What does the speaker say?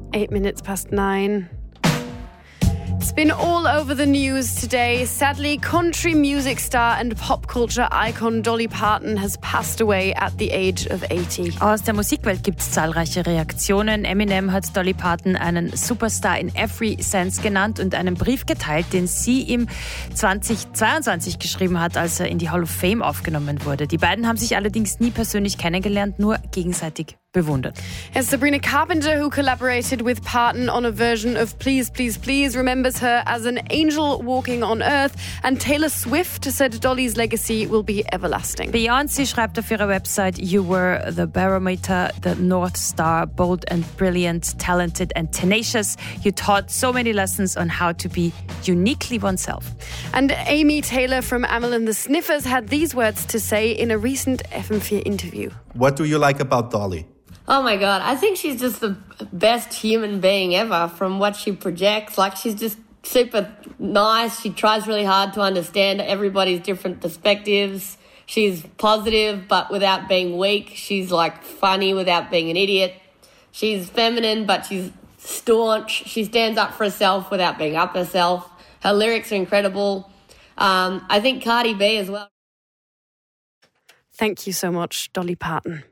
9:08. It's been all over the news today. Sadly, country music star and pop culture icon Dolly Parton has passed away at the age of 80. Aus der Musikwelt gibt es zahlreiche Reaktionen. Eminem hat Dolly Parton einen Superstar in every sense genannt und einen Brief geteilt, den sie ihm 2022 geschrieben hat, als er in die Hall of Fame aufgenommen wurde. Die beiden haben sich allerdings nie persönlich kennengelernt, nur gegenseitig bewundert. It's Sabrina Carpenter, who collaborated with Parton on a version of Please, Please, Please, remembers her as an angel walking on earth, and Taylor Swift said Dolly's legacy will be everlasting. Beyoncé schreibt auf ihrer Website, "You were the barometer, the North Star, bold and brilliant, talented and tenacious. You taught so many lessons on how to be uniquely oneself." And Amy Taylor from Amyl and the Sniffers had these words to say in a recent FM4 interview. What do you like about Dolly? Oh my God, I think she's just the best human being ever from what she projects. Like, she's just super nice. She tries really hard to understand everybody's different perspectives. She's positive but without being weak. She's like funny without being an idiot. She's feminine but she's staunch. She stands up for herself without being up herself. Her lyrics are incredible. I think Cardi B as well. Thank you so much, Dolly Parton.